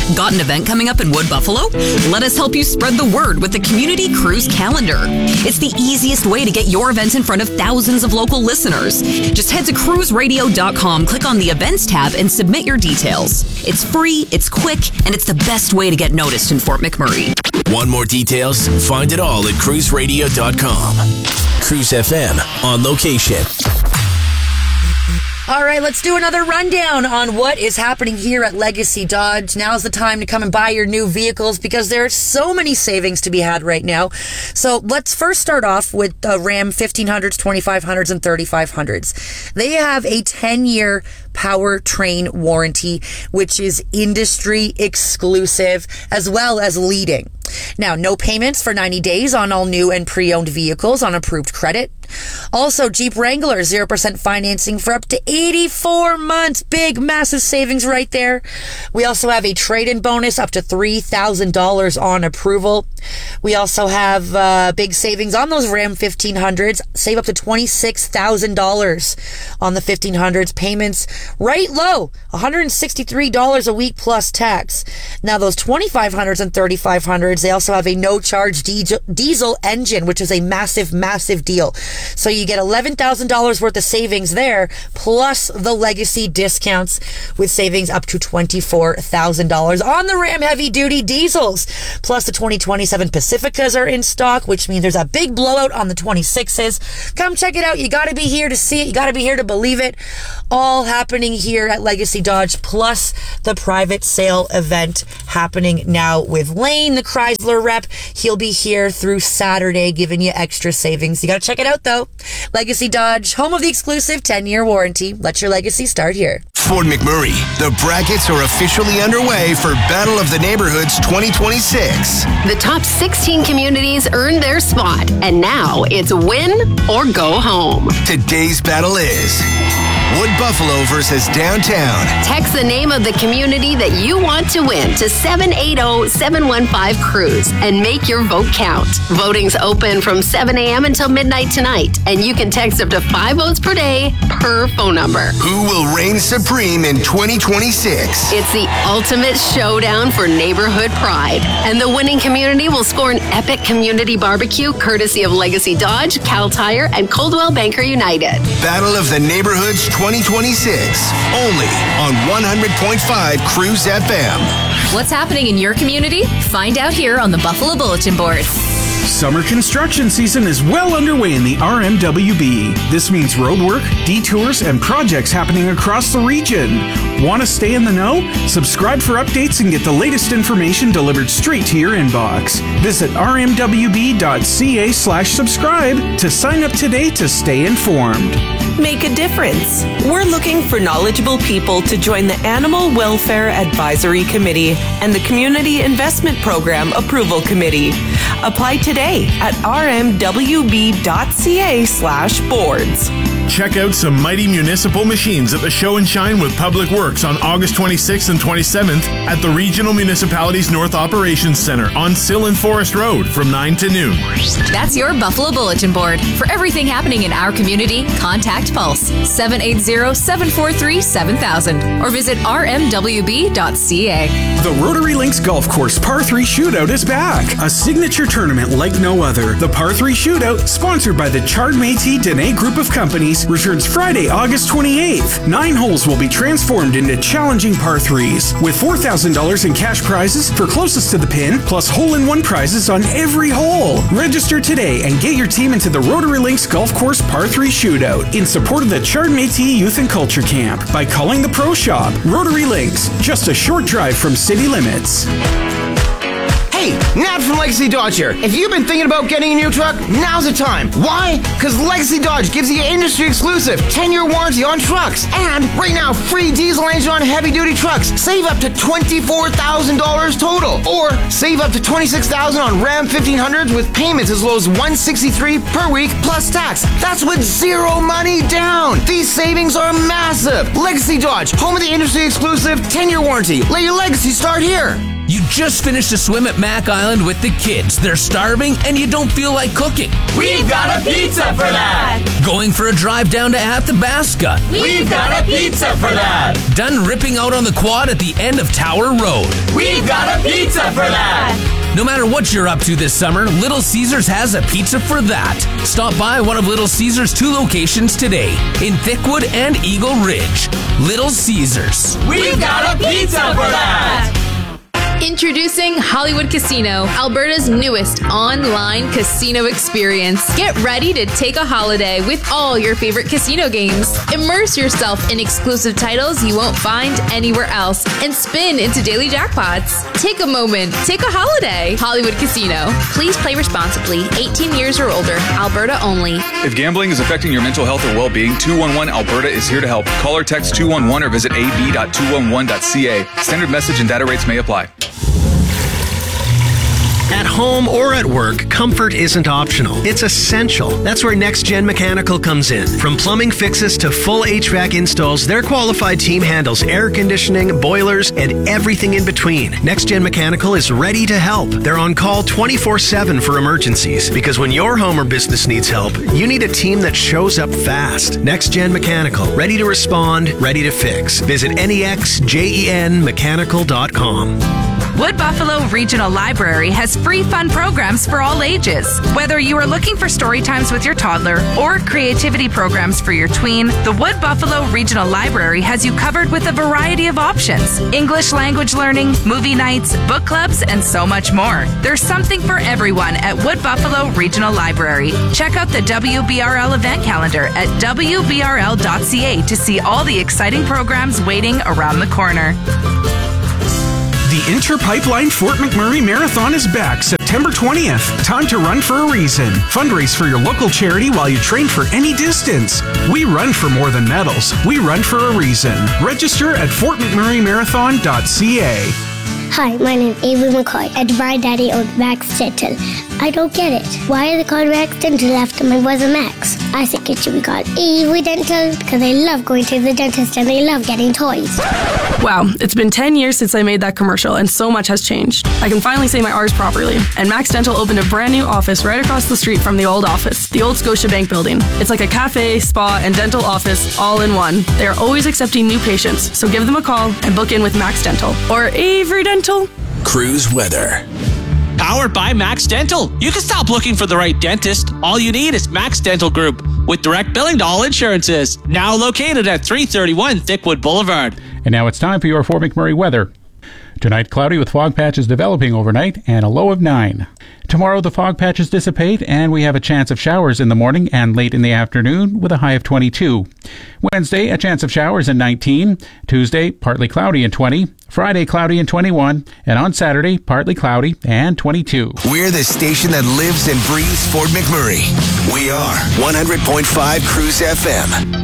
Got an event coming up in Wood Buffalo? Let us help you spread the word with the Community Cruise Calendar. It's the easiest way to get your event in front of thousands of local listeners. Just head to cruiseradio.com, click on the events tab, and submit your details. It's free, it's quick, and it's the best way to get noticed in Fort McMurray. Want more details? Find it all at cruiseradio.com. Cruise FM on location. All right, let's do another rundown on what is happening here at Legacy Dodge. Now's the time to come and buy your new vehicles because there are so many savings to be had right now. So let's first start off with the Ram 1500s, 2500s, and 3500s. They have a 10-year powertrain warranty, which is industry exclusive as well as leading. Now, no payments for 90 days on all new and pre-owned vehicles on approved credit. Also, Jeep Wrangler, 0% financing for up to 84 months. Big, massive savings right there. We also have a trade-in bonus up to $3,000 on approval. We also have big savings on those Ram 1500s. Save up to $26,000 on the 1500s. Payments right low, $163 a week plus tax. Now, those 2500s and 3500s, they also have a no-charge diesel engine, which is a massive, massive deal. So you get $11,000 worth of savings there, plus the legacy discounts with savings up to $24,000 on the Ram heavy-duty diesels. Plus the 2027 Pacificas are in stock, which means there's a big blowout on the 26s. Come check it out. You got to be here to see it. You got to be here to believe it. All happening here at Legacy Dodge, plus the private sale event happening now with Lane, the Chrysler rep. He'll be here through Saturday, giving you extra savings. You got to check it out, though. Legacy Dodge, home of the exclusive 10-year warranty. Let your legacy start here. Fort McMurray, the brackets are officially underway for Battle of the Neighborhoods 2026. The top 16 communities earned their spot, and now it's win or go home. Today's battle is Wood Buffalo versus Downtown. Text the name of the community that you want to win to 780-715-CRUISE and make your vote count. Voting's open from 7 a.m. until midnight tonight, and you can text up to 5 votes per day per phone number. Who will reign supreme in 2026? It's the ultimate showdown for neighborhood pride, and the winning community will score an epic community barbecue courtesy of Legacy Dodge, Cal Tire, and Coldwell Banker United. Battle of the Neighborhoods 2026, only on 100.5 Cruise FM. What's happening in your community? Find out here on the Buffalo Bulletin Board. Summer construction season is well underway in the RMWB. This means roadwork, detours, and projects happening across the region. Want to stay in the know? Subscribe for updates and get the latest information delivered straight to your inbox. Visit rmwb.ca/subscribe to sign up today to stay informed. Make a difference. We're looking for knowledgeable people to join the Animal Welfare Advisory Committee and the Community Investment Program Approval Committee. Apply today at rmwb.ca/boards. Check out some mighty municipal machines at the Show and Shine with Public Works on August 26th and 27th at the Regional Municipalities North Operations Center on Sill and Forest Road from 9 to noon. That's your Buffalo Bulletin Board. For everything happening in our community, contact Pulse 780-743-7000 or visit rmwb.ca. The Rotary Links Golf Course Par 3 Shootout is back. A signature tournament like no other. The Par 3 Shootout, sponsored by the Chard Métis Dene Group of Companies, returns Friday, August 28th. 9 holes will be transformed into challenging par 3s with $4,000 in cash prizes for closest to the pin, plus hole-in-one prizes on every hole. Register today and get your team into the Rotary Links Golf Course Par 3 Shootout in support of the Chard Métis Youth and Culture Camp by calling the Pro Shop. Rotary Links, just a short drive from city limits. Hey, Nat from Legacy Dodge here. If you've been thinking about getting a new truck, now's the time. Why? Because Legacy Dodge gives you industry exclusive 10-year warranty on trucks. And right now, free diesel engine on heavy-duty trucks. Save up to $24,000 total. Or save up to $26,000 on Ram 1500s with payments as low as $163 per week plus tax. That's with zero money down. These savings are massive. Legacy Dodge, home of the industry exclusive 10-year warranty. Let your legacy start here. You just finished a swim at Mac Island with the kids. They're starving and you don't feel like cooking. We've got a pizza for that. Going for a drive down to Athabasca. We've got a pizza for that. Done ripping out on the quad at the end of Tower Road. We've got a pizza for that. No matter what you're up to this summer, Little Caesars has a pizza for that. Stop by one of Little Caesars' 2 locations today, in Thickwood and Eagle Ridge. Little Caesars. We've got a pizza for that. Introducing Hollywood Casino, Alberta's newest online casino experience. Get ready to take a holiday with all your favorite casino games. Immerse yourself in exclusive titles you won't find anywhere else and spin into daily jackpots. Take a moment. Take a holiday. Hollywood Casino. Please play responsibly. 18 years or older. Alberta only. If gambling is affecting your mental health or well-being, 211 Alberta is here to help. Call or text 211 or visit ab.211.ca. Standard message and data rates may apply. At home or at work, comfort isn't optional. It's essential. That's where Next Gen Mechanical comes in. From plumbing fixes to full HVAC installs, their qualified team handles air conditioning, boilers, and everything in between. Next Gen Mechanical is ready to help. They're on call 24/7 for emergencies. Because when your home or business needs help, you need a team that shows up fast. Next Gen Mechanical. Ready to respond, ready to fix. Visit nexgenmechanical.com. Wood Buffalo Regional Library has free fun programs for all ages. Whether you are looking for story times with your toddler or creativity programs for your tween, the Wood Buffalo Regional Library has you covered with a variety of options. English language learning, movie nights, book clubs, and so much more. There's something for everyone at Wood Buffalo Regional Library. Check out the WBRL event calendar at wbrl.ca to see all the exciting programs waiting around the corner. The Interpipeline Fort McMurray Marathon is back September 20th. Time to run for a reason. Fundraise for your local charity while you train for any distance. We run for more than medals. We run for a reason. Register at fortmcmurraymarathon.ca. Hi, my name is Avery McCoy, and my daddy owns Max Dental. I don't get it. Why are they called Max Dental after my brother Max? I think it should be called Avery Dental because they love going to the dentist and they love getting toys. Wow, it's been 10 years since I made that commercial and so much has changed. I can finally say my R's properly. And Max Dental opened a brand new office right across the street from the old office, the old Scotiabank building. It's like a cafe, spa, and dental office all in one. They are always accepting new patients, so give them a call and book in with Max Dental or Avery Dental. Cruise weather. Powered by Max Dental. You can stop looking for the right dentist. All you need is Max Dental Group with direct billing to all insurances. Now located at 331 Thickwood Boulevard. And now it's time for your Fort McMurray weather. Tonight, cloudy with fog patches developing overnight and a low of 9. Tomorrow, the fog patches dissipate and we have a chance of showers in the morning and late in the afternoon with a high of 22. Wednesday, a chance of showers and 19. Tuesday, partly cloudy and 20. Friday, cloudy and 21. And on Saturday, partly cloudy and 22. We're the station that lives and breathes Fort McMurray. We are 100.5 Cruise FM.